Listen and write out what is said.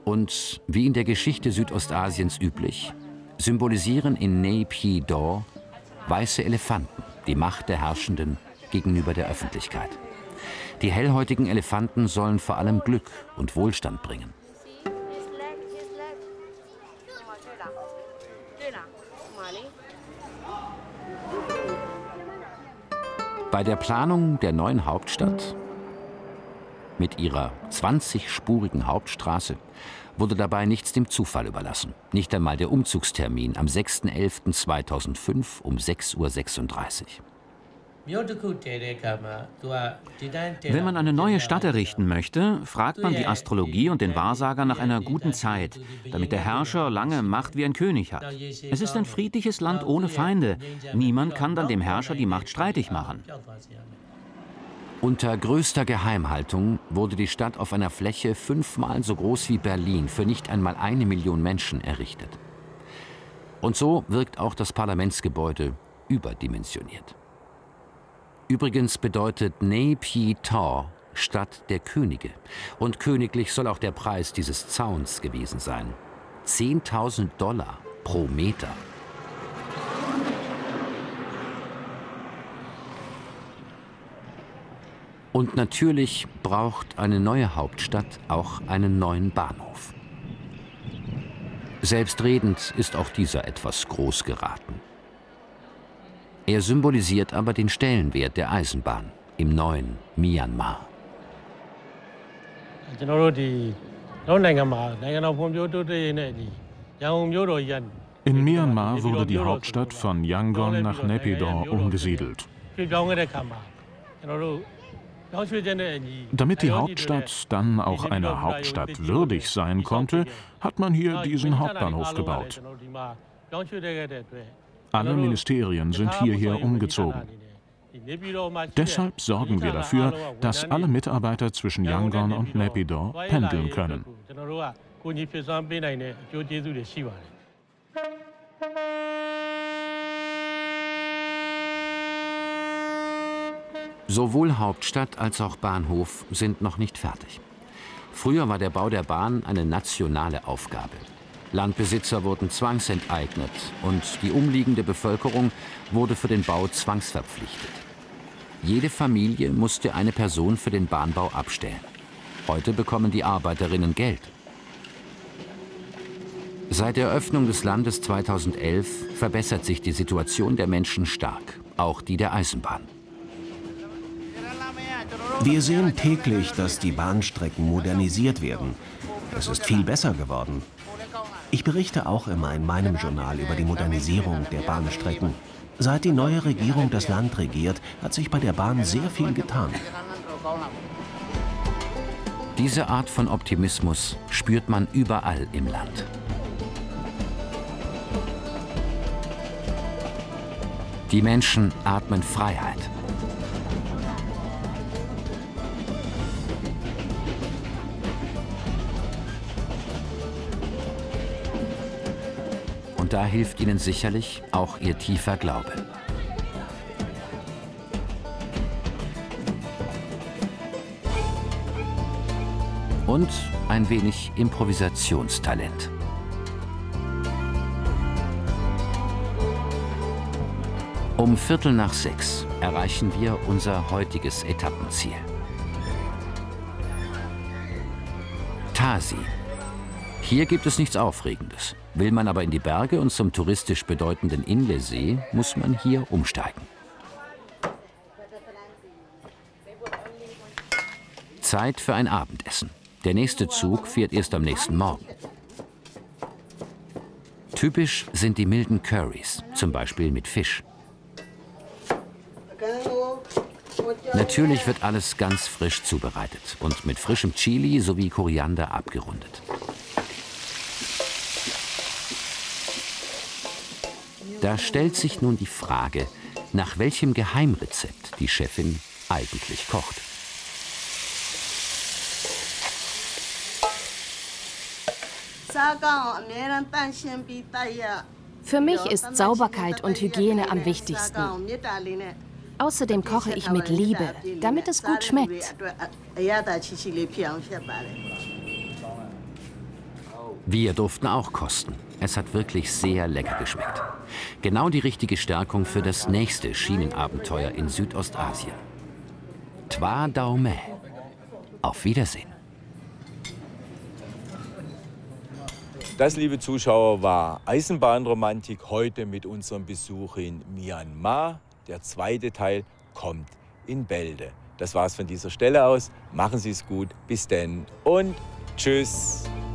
Und wie in der Geschichte Südostasiens üblich, symbolisieren in Naypyidaw weiße Elefanten die Macht der Herrschenden gegenüber der Öffentlichkeit. Die hellhäutigen Elefanten sollen vor allem Glück und Wohlstand bringen. Bei der Planung der neuen Hauptstadt mit ihrer 20-spurigen Hauptstraße wurde dabei nichts dem Zufall überlassen. Nicht einmal der Umzugstermin am 6.11.2005 um 6:36 Uhr. Wenn man eine neue Stadt errichten möchte, fragt man die Astrologie und den Wahrsager nach einer guten Zeit, damit der Herrscher lange Macht wie ein König hat. Es ist ein friedliches Land ohne Feinde. Niemand kann dann dem Herrscher die Macht streitig machen. Unter größter Geheimhaltung wurde die Stadt auf einer Fläche 5-mal so groß wie Berlin für nicht einmal 1 Million Menschen errichtet. Und so wirkt auch das Parlamentsgebäude überdimensioniert. Übrigens bedeutet Naypyidaw Stadt der Könige. Und königlich soll auch der Preis dieses Zauns gewesen sein. $10.000 pro Meter. Und natürlich braucht eine neue Hauptstadt auch einen neuen Bahnhof. Selbstredend ist auch dieser etwas groß geraten. Er symbolisiert aber den Stellenwert der Eisenbahn im neuen Myanmar. In Myanmar wurde die Hauptstadt von Yangon nach Naypyidaw umgesiedelt. Damit die Hauptstadt dann auch einer Hauptstadt würdig sein konnte, hat man hier diesen Hauptbahnhof gebaut. Alle Ministerien sind hierher umgezogen. Deshalb sorgen wir dafür, dass alle Mitarbeiter zwischen Yangon und Naypyidaw pendeln können. Sowohl Hauptstadt als auch Bahnhof sind noch nicht fertig. Früher war der Bau der Bahn eine nationale Aufgabe. Landbesitzer wurden zwangsenteignet und die umliegende Bevölkerung wurde für den Bau zwangsverpflichtet. Jede Familie musste eine Person für den Bahnbau abstellen. Heute bekommen die Arbeiterinnen Geld. Seit der Eröffnung des Landes 2011 verbessert sich die Situation der Menschen stark, auch die der Eisenbahn. Wir sehen täglich, dass die Bahnstrecken modernisiert werden. Es ist viel besser geworden. Ich berichte auch immer in meinem Journal über die Modernisierung der Bahnstrecken. Seit die neue Regierung das Land regiert, hat sich bei der Bahn sehr viel getan. Diese Art von Optimismus spürt man überall im Land. Die Menschen atmen Freiheit. Und da hilft ihnen sicherlich auch ihr tiefer Glaube. Und ein wenig Improvisationstalent. Um 5:45 erreichen wir unser heutiges Etappenziel. Tasi. Hier gibt es nichts Aufregendes. Will man aber in die Berge und zum touristisch bedeutenden Inle-See, muss man hier umsteigen. Zeit für ein Abendessen. Der nächste Zug fährt erst am nächsten Morgen. Typisch sind die milden Currys, zum Beispiel mit Fisch. Natürlich wird alles ganz frisch zubereitet und mit frischem Chili sowie Koriander abgerundet. Da stellt sich nun die Frage, nach welchem Geheimrezept die Chefin eigentlich kocht. Für mich ist Sauberkeit und Hygiene am wichtigsten. Außerdem koche ich mit Liebe, damit es gut schmeckt. Wir durften auch kosten. Es hat wirklich sehr lecker geschmeckt. Genau die richtige Stärkung für das nächste Schienenabenteuer in Südostasien. Twa Dao Me. Auf Wiedersehen. Das, liebe Zuschauer, war Eisenbahnromantik heute mit unserem Besuch in Myanmar. Der zweite Teil kommt in Bälde. Das war's von dieser Stelle aus. Machen Sie es gut. Bis denn und tschüss.